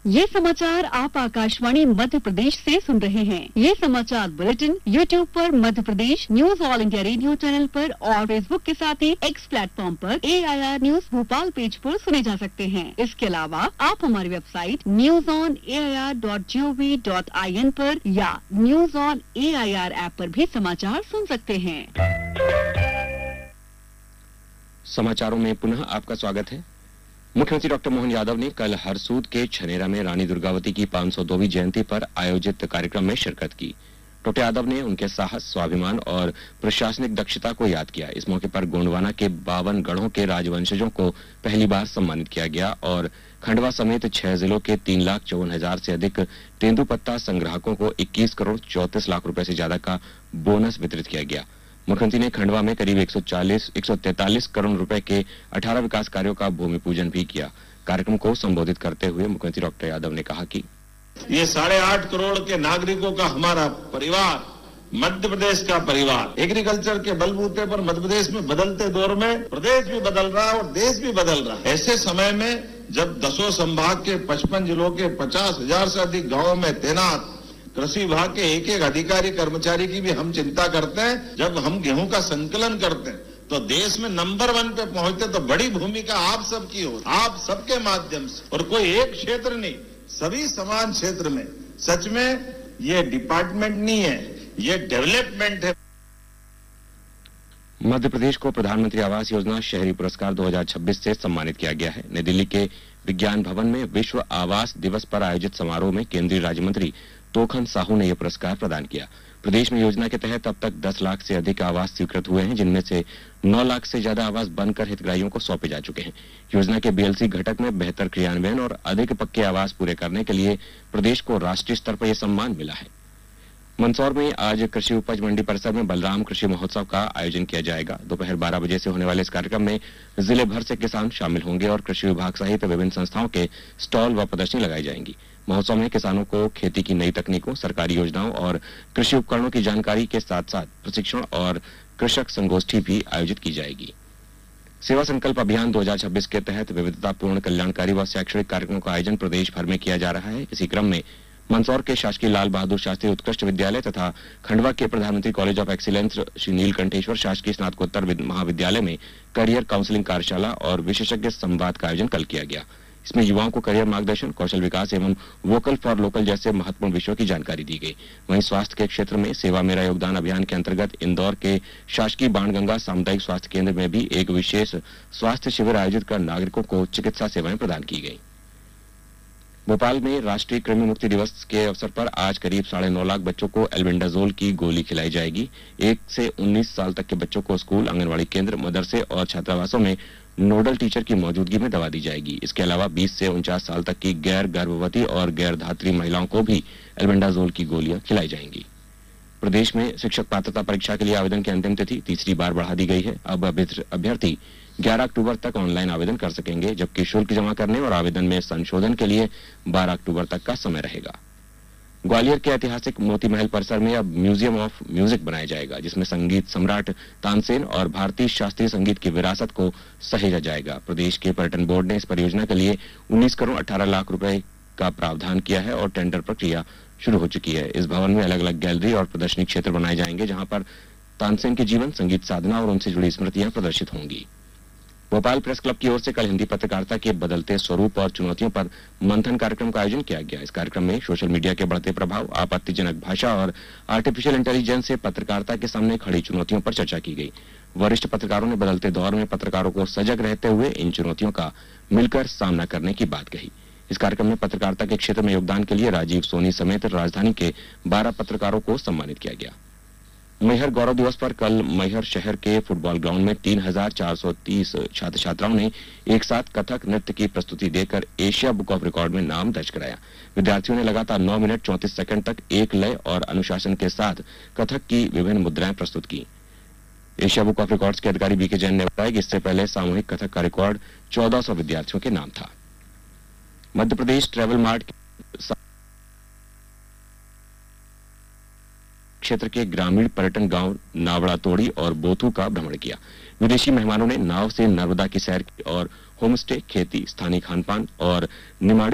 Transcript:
ये समाचार आप आकाशवाणी मध्य प्रदेश से सुन रहे हैं। ये समाचार बुलेटिन YouTube पर Madhya Pradesh news all India radio channel पर और फेसबुक के साथ ही X प्लेटफॉर्म पर AIR न्यूज भोपाल पेज पर सुने जा सकते हैं। इसके अलावा आप हमारी वेबसाइट newsonair.gov.in पर या न्यूज ऑन AIR ऐप पर भी समाचार सुन सकते हैं। समाचारों में पुनः आपका स्वागत है। मुख्यमंत्री डॉक्टर मोहन यादव ने कल हरसूद के छनेरा में रानी दुर्गावती की 502वीं जयंती पर आयोजित कार्यक्रम में शिरकत की। डॉक्टर यादव ने उनके साहस, स्वाभिमान और प्रशासनिक दक्षता को याद किया। इस मौके पर गोंडवाना के 52 गढ़ों के राजवंशजों को पहली बार सम्मानित किया गया और खंडवा समेत 6 जिलों के 3,54,000 से अधिक तेंदुपत्ता संग्राहकों को 21 करोड़ 34 लाख रुपए से ज्यादा का बोनस वितरित किया गया। मुख्यमंत्री ने खंडवा में करीब 143 करोड़ रुपए के 18 विकास कार्यों का भूमि पूजन भी किया। कार्यक्रम को संबोधित करते हुए मुख्यमंत्री डॉक्टर यादव ने कहा कि ये 8.5 करोड़ के नागरिकों का हमारा परिवार, मध्य प्रदेश का परिवार, एग्रीकल्चर के बलबूते पर मध्य प्रदेश में बदलते दौर में प्रदेश भी बदल रहा है और देश भी बदल रहा है। ऐसे समय में जब 10 संभाग के 55 जिलों के 50,000 से अधिक गांवों में तैनात कृषि विभाग के एक अधिकारी कर्मचारी की भी हम चिंता करते हैं, जब हम गेहूं का संकलन करते हैं तो देश में नंबर 1 पे पहुंचते, तो बड़ी भूमिका आप सबकी हो, आप सबके माध्यम से। और कोई एक क्षेत्र नहीं, सभी समान क्षेत्र में। सच में ये डिपार्टमेंट नहीं है, ये डेवलपमेंट है। मध्य प्रदेश को प्रधानमंत्री आवास योजना शहरी पुरस्कार 2026 से सम्मानित किया गया है। नई दिल्ली के विज्ञान भवन में विश्व आवास दिवस पर आयोजित समारोह में केंद्रीय राज्य मंत्री तोखन साहू ने यह पुरस्कार प्रदान किया। प्रदेश में योजना के तहत अब तक 10 लाख से अधिक आवास स्वीकृत हुए हैं, जिनमें से 9 लाख से ज्यादा आवास बनकर हितग्राहियों को सौंपे जा चुके हैं। योजना के BLC घटक में बेहतर क्रियान्वयन और अधिक पक्के आवास पूरे करने के लिए प्रदेश को राष्ट्रीय स्तर पर यह सम्मान मिला है। मंदसौर में आज कृषि उपज मंडी परिसर में बलराम कृषि महोत्सव का आयोजन किया जाएगा। दोपहर 12 बजे से होने वाले इस कार्यक्रम में जिले भर से किसान शामिल होंगे और कृषि विभाग सहित विभिन्न संस्थाओं के स्टॉल व प्रदर्शनी लगाई जाएंगी। महोत्सव में किसानों को खेती की नई तकनीकों, सरकारी योजनाओं और कृषि उपकरणों की जानकारी के साथ साथ प्रशिक्षण और कृषक संगोष्ठी भी आयोजित की जाएगी। सेवा संकल्प अभियान 2026 के तहत विविधतापूर्ण कल्याणकारी व शैक्षणिक कार्यक्रमों का आयोजन प्रदेश भर में किया जा रहा है। इसी क्रम में मंदसौर के शासकीय लाल बहादुर शास्त्री उत्कृष्ट विद्यालय तथा खंडवा के प्रधानमंत्री college of excellence Shri Neelkantheshwar शासकीय स्नातकोत्तर महाविद्यालय में करियर काउंसलिंग कार्यशाला और विशेषज्ञ संवाद का आयोजन कल किया गया। इसमें युवाओं को करियर मार्गदर्शन, कौशल विकास एवं वोकल फॉर लोकल जैसे महत्वपूर्ण विषयों की जानकारी दी गई। वहीं स्वास्थ्य के क्षेत्र में सेवा मेरा योगदान अभियान के अंतर्गत इंदौर के शासकीय बाणगंगा सामुदायिक स्वास्थ्य केंद्र में भी एक विशेष स्वास्थ्य शिविर आयोजित कर नागरिकों को चिकित्सा सेवाएं प्रदान की गई। भोपाल में राष्ट्रीय कृमि मुक्ति दिवस के अवसर पर आज करीब 9.5 लाख बच्चों को एल्बेंडाजोल की गोली खिलाई जाएगी। 1 से 19 साल तक के बच्चों को स्कूल, आंगनवाड़ी केंद्र, मदरसे और छात्रावासों में नोडल टीचर की मौजूदगी में दवा दी जाएगी। इसके अलावा 20 से 49 साल तक की गैर गर्भवती और गैर धात्री महिलाओं को भी एल्बेंडाजोल की गोलियां खिलाई जाएंगी। प्रदेश में शिक्षक पात्रता परीक्षा के लिए आवेदन की अंतिम तिथि तीसरी बार बढ़ा दी गई है। अब अभ्यर्थी 11 अक्टूबर तक ऑनलाइन आवेदन कर सकेंगे, जबकि शुल्क जमा करने और आवेदन में संशोधन के लिए 12 अक्टूबर तक का समय रहेगा। ग्वालियर के ऐतिहासिक मोती महल परिसर में अब म्यूजियम ऑफ म्यूजिक बनाया जाएगा, जिसमें संगीत सम्राट तानसेन और भारतीय शास्त्रीय संगीत की विरासत को सहेजा जाएगा। प्रदेश के पर्यटन बोर्ड ने इस परियोजना के लिए 19 करोड़ 18 लाख रुपए का प्रावधान किया है और टेंडर प्रक्रिया शुरू हो चुकी है। इस भवन में अलग अलग गैलरी और प्रदर्शनी क्षेत्र बनाए जाएंगे, जहां पर तानसेन के जीवन, संगीत साधना और उनसे जुड़ी स्मृतियां प्रदर्शित होंगी। भोपाल प्रेस क्लब की ओर से कल हिंदी पत्रकारिता के बदलते स्वरूप और चुनौतियों पर मंथन कार्यक्रम का आयोजन किया गया। इस कार्यक्रम में सोशल मीडिया के बढ़ते प्रभाव, आपत्तिजनक भाषा और आर्टिफिशियल इंटेलिजेंस से पत्रकारिता के सामने खड़ी चुनौतियों पर चर्चा की गई। वरिष्ठ पत्रकारों ने बदलते दौर में पत्रकारों को सजग रहते हुए इन चुनौतियों का मिलकर सामना करने की बात कही। इस कार्यक्रम में पत्रकारिता के क्षेत्र में योगदान के लिए राजीव सोनी समेत राजधानी के 12 पत्रकारों को सम्मानित किया गया। मैहर गौरव दिवस पर कल मैहर शहर के फुटबॉल ग्राउंड में 3,430 छात्र छात्राओं ने एक साथ कथक नृत्य की प्रस्तुति देकर एशिया बुक ऑफ रिकॉर्ड में नाम दर्ज कराया। विद्यार्थियों ने लगातार 9 मिनट 34 सेकंड तक एक लय और अनुशासन के साथ कथक की विभिन्न मुद्राएं प्रस्तुत की। एशिया बुक ऑफ रिकॉर्ड्स के अधिकारी बीके जैन ने बताया कि इससे पहले सामूहिक कथक का रिकॉर्ड 1400 विद्यार्थियों के नाम था। मध्य प्रदेश ट्रेवल मार्ट क्षेत्र के ग्रामीण पर्यटन गांव नावड़ा तोड़ी और बोथू का भ्रमण किया। विदेशी मेहमानों ने नाव से नर्मदा की सैर की और होम स्टे, खेती, स्थानीय खान पान और निमाड़ी